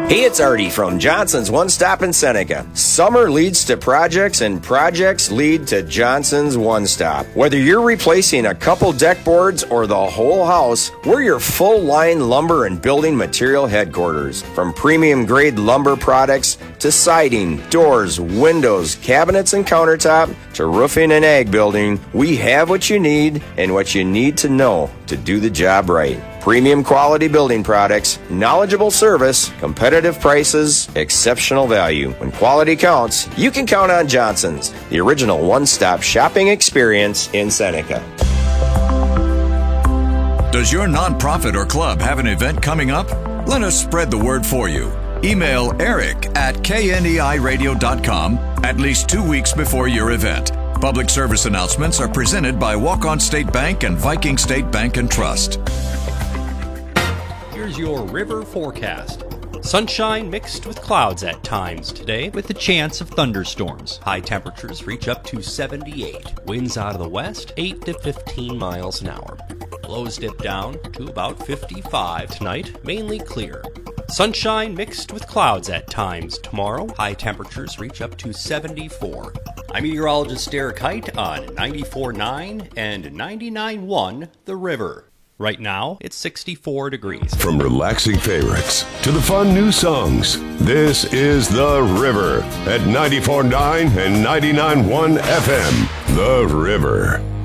Hey, it's Artie from Johnson's One Stop in Seneca. Summer leads to projects and projects lead to Johnson's One Stop. Whether you're replacing a couple deck boards or the whole house, we're your full line lumber and building material headquarters. From premium grade lumber products to siding, doors, windows, cabinets and countertop to roofing and ag building, we have what you need and what you need to know to do the job right. Premium quality building products, knowledgeable service, competitive prices, exceptional value. When quality counts, you can count on Johnson's, the original one-stop shopping experience in Seneca. Does your nonprofit or club have an event coming up? Let us spread the word for you. Email eric@kneiradio.com at least 2 weeks before your event. Public service announcements are presented by Walk-On State Bank and Viking State Bank and Trust. Here's your river forecast. Sunshine mixed with clouds at times today, with a chance of thunderstorms. High temperatures reach up to 78. Winds out of the west, 8 to 15 miles an hour. Lows dip down to about 55 tonight, mainly clear. Sunshine mixed with clouds at times tomorrow. High temperatures reach up to 74. I'm meteorologist Derek Height on 94.9 and 99.1 The River. Right now, it's 64 degrees. From relaxing favorites to the fun new songs, this is The River at 94.9 and 99.1 FM. The River.